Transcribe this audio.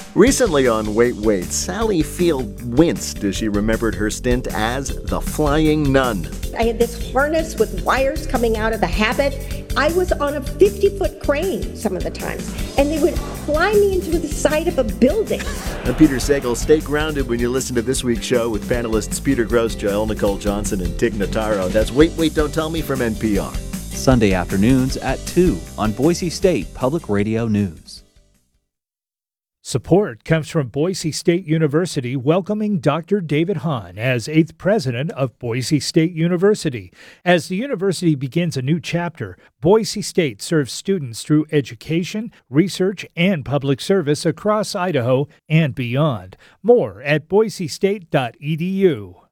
Recently on Wait Wait, Sally Field winced as she remembered her stint as the Flying Nun. I had this harness with wires coming out of the habit. I was on a 50-foot crane some of the times, and they would fly me into the side of a building. I'm Peter Sagal. Stay grounded when you listen to this week's show with panelists Peter Grosz, Joelle Nicole Johnson, and Tig Notaro. That's Wait Wait, Don't Tell Me from NPR. Sunday afternoons at 2 on Boise State Public Radio News. Support comes from Boise State University welcoming Dr. David Hahn as 8th president of Boise State University. As the university begins a new chapter, Boise State serves students through education, research, and public service across Idaho and beyond. More at boisestate.edu.